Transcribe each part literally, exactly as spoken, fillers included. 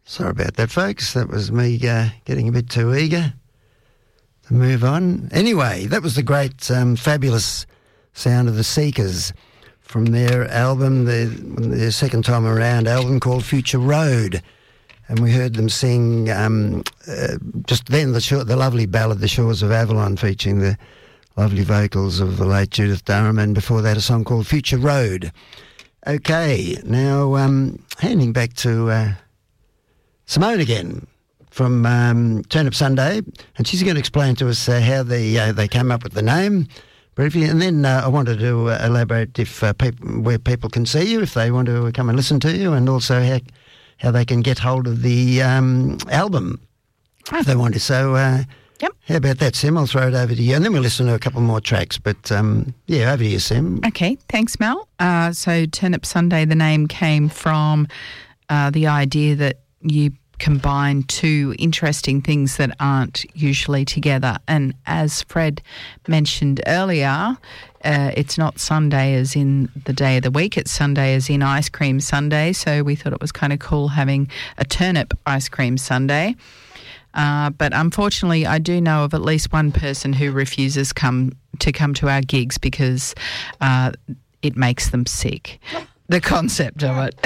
Sorry about that, folks. That was me uh, getting a bit too eager to move on. Anyway, that was the great, um, fabulous sound of the Seekers from their album, their, their second time around album called Future Road. And we heard them sing um, uh, just then the, short, the lovely ballad, The Shores of Avalon, featuring the lovely vocals of the late Judith Durham, and before that a song called Future Road. Okay, now um, handing back to uh, Simone again from um, Turnip Sunday, and she's going to explain to us uh, how they, uh, they came up with the name briefly, and then uh, I wanted to uh, elaborate if uh, people, where people can see you, if they want to come and listen to you, and also how... how they can get hold of the um, album if they want to. So uh, yep. How about that, Sim? I'll throw it over to you. And then we'll listen to a couple more tracks. But, um, yeah, over to you, Sim. Okay, thanks, Mel. Uh, so Turnip Sunday, the name came from uh, the idea that you combine two interesting things that aren't usually together. And as Fred mentioned earlier, uh, it's not Sunday as in the day of the week, it's Sunday as in ice cream Sunday. So we thought it was kind of cool having a turnip ice cream sundae. Uh, but unfortunately, I do know of at least one person who refuses come to come to our gigs because uh, it makes them sick, the concept of it.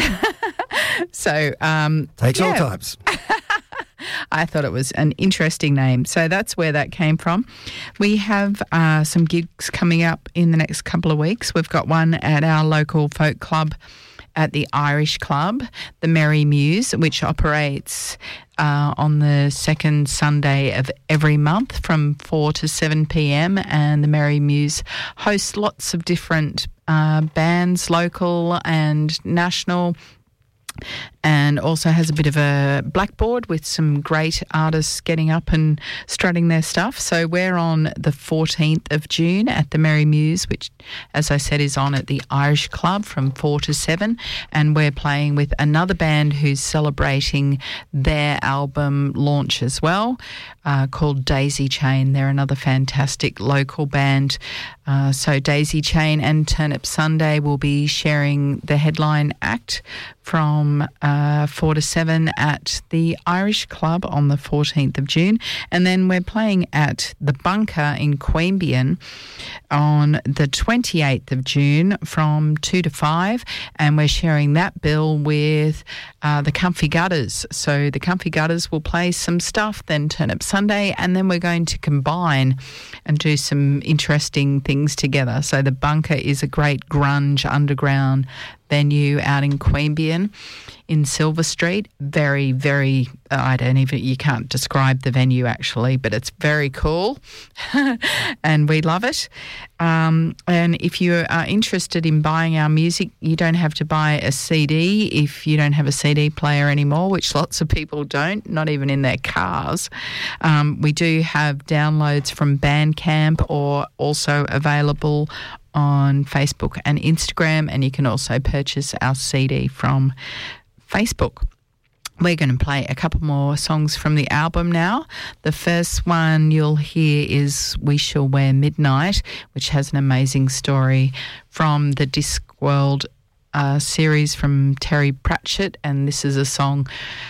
So um, takes yeah. all types. I thought it was an interesting name. So that's where that came from. We have uh, some gigs coming up in the next couple of weeks. We've got one at our local folk club at the Irish Club, the Merry Muse, which operates uh, on the second Sunday of every month from four to seven p.m. And the Merry Muse hosts lots of different uh, bands, local and national, and also has a bit of a blackboard with some great artists getting up and strutting their stuff. So we're on the fourteenth of June at the Merry Muse, which, as I said, is on at the Irish Club from four to seven. And we're playing with another band who's celebrating their album launch as well, uh, called Daisy Chain. They're another fantastic local band. Uh, so Daisy Chain and Turnip Sunday will be sharing the headline act from uh, four to seven at the Irish Club on the fourteenth of June. And then we're playing at the Bunker in Queanbeyan on the twenty-eighth of June from two to five. And we're sharing that bill with uh, the Comfy Gutters. So the Comfy Gutters will play some stuff, then Turnip Sunday, and then we're going to combine and do some interesting things together. So the Bunker is a great grunge underground venue out in Queanbeyan in Silver Street. Very, very, uh, I don't even, you can't describe the venue actually, but it's very cool and we love it. Um, and if you are interested in buying our music, you don't have to buy a C D if you don't have a C D player anymore, which lots of people don't, not even in their cars. Um, we do have downloads from Bandcamp, or also available on Facebook and Instagram, and you can also purchase our C D from Facebook. We're going to play a couple more songs from the album now. The first one you'll hear is We Shall Wear Midnight, which has an amazing story from the Discworld uh, series from Terry Pratchett, and this is a song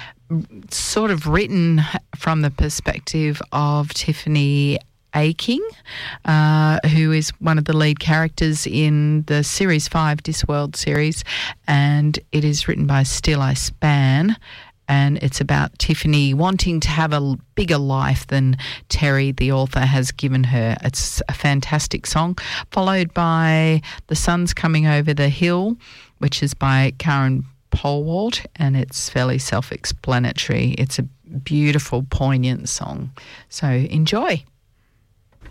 sort of written from the perspective of Tiffany Aching, uh, who is one of the lead characters in the Series five Discworld series, and it is written by Still I Span, and it's about Tiffany wanting to have a bigger life than Terry, the author, has given her. It's a fantastic song, followed by The Sun's Coming Over the Hill, which is by Karen Polwart, and it's fairly self-explanatory. It's a beautiful, poignant song. So enjoy.